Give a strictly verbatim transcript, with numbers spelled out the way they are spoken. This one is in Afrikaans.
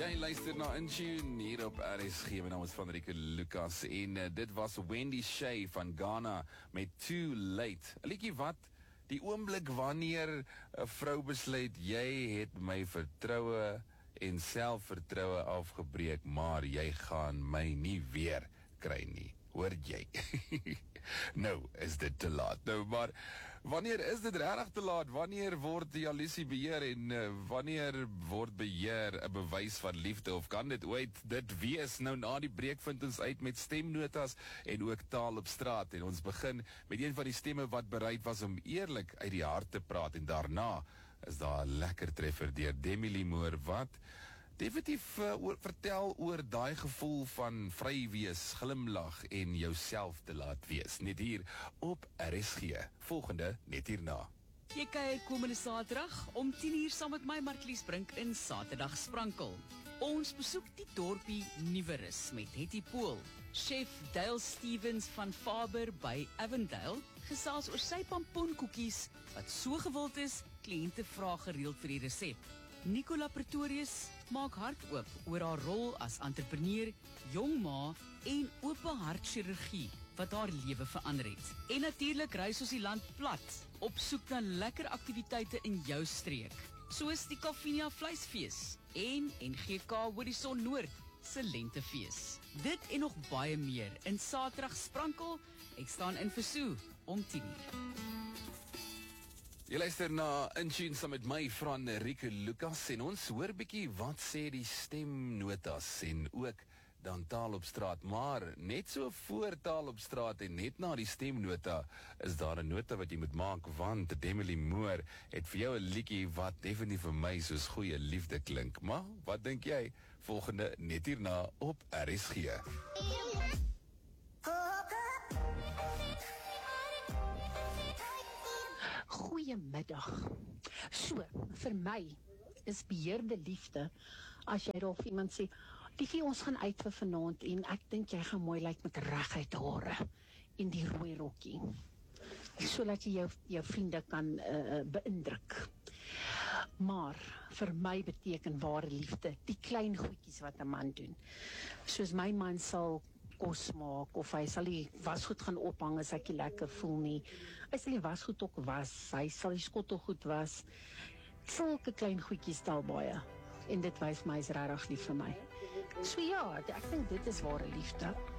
Jy luister na Intune hier op R S G. My naam is Van Rieke Lucas en uh, dit was Wendy Shay van Ghana met Too Late. 'n Liedjie wat die oomblik wanneer 'n vrou besluit jy het my vertroue en selfvertroue afgebreek, maar jy gaan my nie weer kry nie. Hoor jy? Nou is dit te laat. Nou, maar wanneer is dit regtig te laat? Wanneer word die jaloesie beheer en uh, wanneer word beheer 'n bewys van liefde, of kan dit ooit dit wees? Nou na die breek vind ons uit met stemnotas en ook taal op straat, en ons begin met een van die stemme wat bereid was om eerlik uit die hart te praat, en daarna is daar 'n lekker treffer deur Demi Limoor wat definitief uh, oor, vertel oor daai gevoel van vry wees, glimlag en jouself te laat wees. Net hier op R S G. Volgende net hierna. Jy kuier komende Saterdag om tien uur saam met my Martlies Brink in Saterdag Sprankel. Ons besoek die dorpie Nieuwerus met Hetty Pool. Chef Dale Stevens van Faber by Avondale gesels oor sy pampoenkoekies wat so gewild is, kliënte vra gereeld vir die resep. Nicola Pretorius maak hart oop oor haar rol as entrepreneur, jong ma en ope hartchirurgie wat haar lewe verander het. En natuurlik reis ons die land plat op soek na lekker aktiwiteite in jou streek, soos die Calvinia Vleisfees en N G K Horizon Noord se lentefees. Dit en nog baie meer in Saterdag Sprankel. Ek staan in vir so om tien uur. Jy luister na Intune saam met my, Van Rieke Lucas, en ons hoor bietjie wat sê die stemnotas en ook dan taal op straat. Maar net so voor taal op straat en net na die stemnota is daar 'n nota wat jy moet maak, want Demi Limoor het vir jou 'n liedjie wat definitief vir my soos goeie liefde klink. Maar wat dink jy? Volgende net hierna op R S G. Goeiemiddag. So, vir my is beheerde liefde as jy dalk vir iemand sê, liefie, ons gaan uit vir vanaand en ek dink jy gaan mooi lyk met reguit hare en die rooi rokkie, so dat jy jou, jou vriende kan uh, beïndruk. Maar vir my beteken ware liefde die klein goedjies wat 'n man doen. Soos my man sal kos maak, of hy sal die wasgoed gaan ophang as ek nie lekker voel nie. Hy sal die wasgoed ook was, hy sal die skottel goed was. Sulke klein goedjies tel baie. En dit wys my is regtig lief vir my. So ja, ek dink dit is ware liefde.